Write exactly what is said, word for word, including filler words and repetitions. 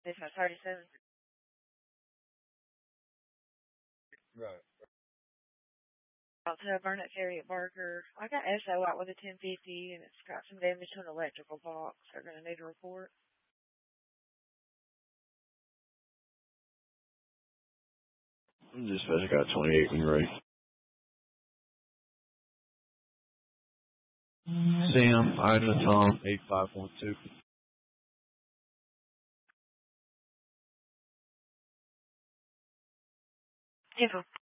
This is thirty-seven. Right. Out to Burnett Ferry at Barker. I got S O out with a ten fifty, and it's got some damage to an electrical box. They're going to need a report. Dispatch got twenty-eight when you're ready. Sam, Ida, Tom, eight five one two. Info.